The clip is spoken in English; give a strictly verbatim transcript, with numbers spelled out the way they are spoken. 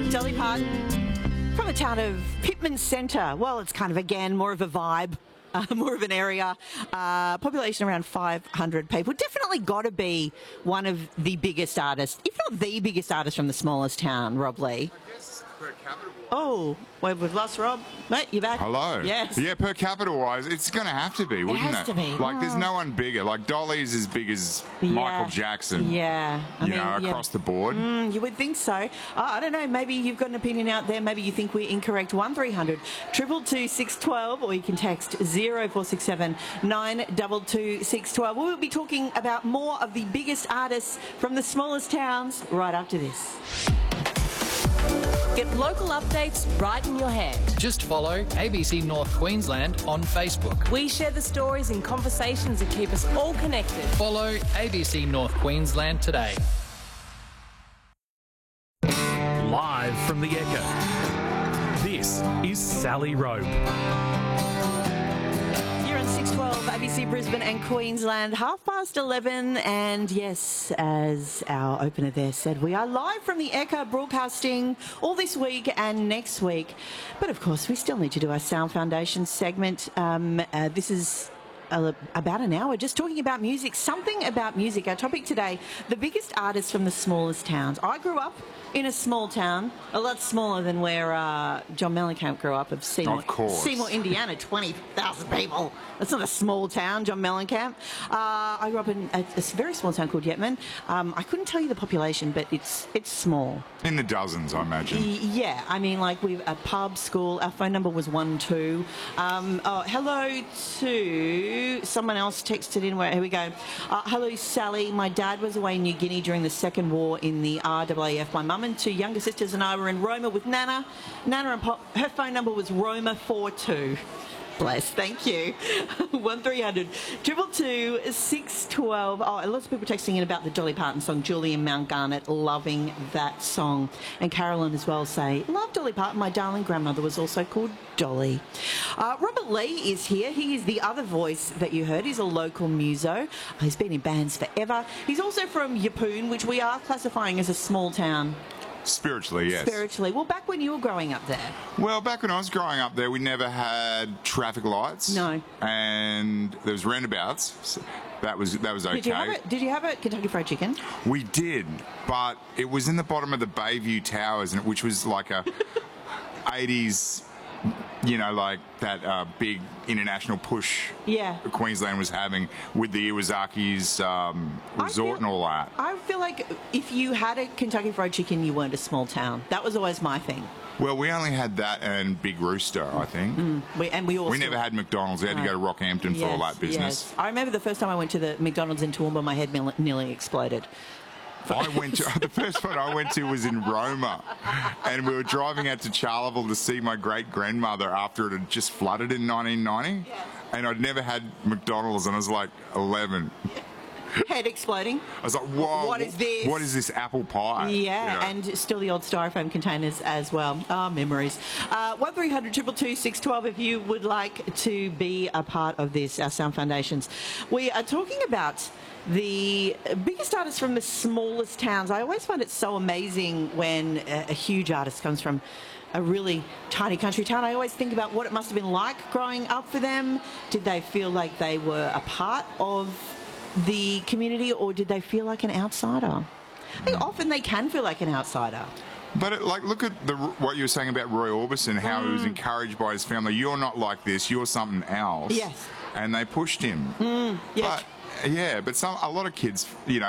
Dolly Parton from the town of Pittman Centre. Well, it's kind of, again, more of a vibe. Uh, more of an area, uh, population around five hundred people. Definitely got to be one of the biggest artists, if not the biggest artist from the smallest town, Rob Lee. I guess per capita. Oh, wait, we've lost Rob. Mate, you back? Hello. Yes. Yeah, per capita wise, it's going to have to be, wouldn't it? It has to be. Like, there's Oh. no one bigger. Like, Dolly's as big as Yeah. Michael Jackson. Yeah. I you mean, know, yeah. across the board. Mm, you would think so. Oh, I don't know. Maybe you've got an opinion out there. Maybe you think we're incorrect. one three hundred two two two six one two, or you can text zero four six seven nine two two six one two. We'll be talking about more of the biggest artists from the smallest towns right after this. Get local updates right in your hand. Just follow A B C North Queensland on Facebook. We share the stories and conversations that keep us all connected. Follow A B C North Queensland today. Live from the Echo, this is Sally Rope. You're on six twelve, A B C Brisbane and Queensland, half past eleven. And yes, as our opener there said, we are live from the Echo, broadcasting all this week and next week. But of course, we still need to do our Sound Foundation segment. Um, uh, this is Uh, about an hour just talking about music, something about music. Our topic today, the biggest artists from the smallest towns. I grew up in a small town, a lot smaller than where uh, John Mellencamp grew up, of Seymour, Of course. Seymour, Indiana, twenty thousand people. That's not a small town, John Mellencamp. Uh, I grew up in a, a very small town called Yetman. Um, I couldn't tell you the population, but it's it's small. In the dozens, I imagine. Y- Yeah, I mean, like, we've a pub, school. Our phone number was one two. Um, oh, hello to someone else texted in. Where here we go. Uh, hello, Sally. My dad was away in New Guinea during the Second War in the R A A F. My mum and two younger sisters and I were in Roma with Nana. Nana and Pop. Her phone number was Roma four two. Bless, thank you. one three hundred two two two six one two. Oh, and lots of people texting in about the Dolly Parton song. Julian Mount Garnet, loving that song. And Carolyn as well say, love Dolly Parton. My darling grandmother was also called Dolly. Uh, Robert Lee is here. He is the other voice that you heard. He's a local muso. He's been in bands forever. He's also from Yeppoon, which we are classifying as a small town. Spiritually, yes. Spiritually. Well, back when you were growing up there. Well, back when I was growing up there, we never had traffic lights. No. And there was roundabouts. So that was that was okay. Did you have a, did you have a Kentucky Fried Chicken? We did, but it was in the bottom of the Bayview Towers, and which was like a eighties, you know, like that uh, big international push Yeah. Queensland was having with the Iwasaki's um, resort I feel, and all that. I feel like if you had a Kentucky Fried Chicken, you weren't a small town. That was always my thing. Well, we only had that and Big Rooster, I think. Mm. We, and we also We never had McDonald's. We had to go to Rockhampton for all Yes, that business. yes. I remember the first time I went to the McDonald's in Toowoomba, my head nearly- nearly exploded. I went to the first one I went to was in Roma, and we were driving out to Charleville to see my great grandmother after it had just flooded in nineteen ninety, and I'd never had McDonald's, and I was like eleven. Head exploding. I was like, "Whoa! What is this?" What is this apple pie?" Yeah, You know? and still the old styrofoam containers as well. Ah, memories. Uh, one three hundred two two two six one two if you would like to be a part of this, our Sound Foundations. We are talking about the biggest artists from the smallest towns. I always find it so amazing when a, a huge artist comes from a really tiny country town. I always think about what it must have been like growing up for them. Did they feel like they were a part of the community, or did they feel like an outsider? I think often they can feel like an outsider. But it, like, look at the, what you were saying about Roy Orbison, how he was encouraged by his family. You're not like this. You're something else. Yes. And they pushed him. Yeah. But yeah, but some a lot of kids, you know.